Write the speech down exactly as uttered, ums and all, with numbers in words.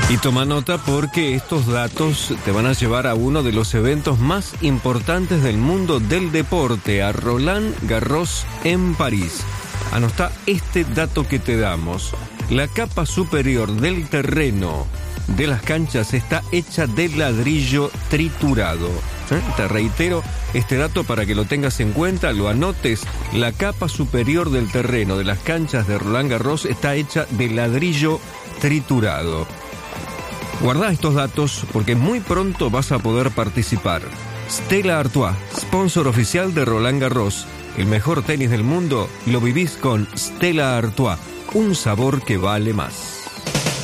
Y toma nota porque estos datos te van a llevar a uno de los eventos más importantes del mundo del deporte, a Roland Garros en París. Anota este dato que te damos. La capa superior del terreno de las canchas está hecha de ladrillo triturado. ¿Eh? Te reitero este dato para que lo tengas en cuenta, lo anotes. La capa superior del terreno de las canchas de Roland Garros está hecha de ladrillo triturado. Guarda estos datos porque muy pronto vas a poder participar. Stella Artois, sponsor oficial de Roland Garros. El mejor tenis del mundo lo vivís con Stella Artois, un sabor que vale más.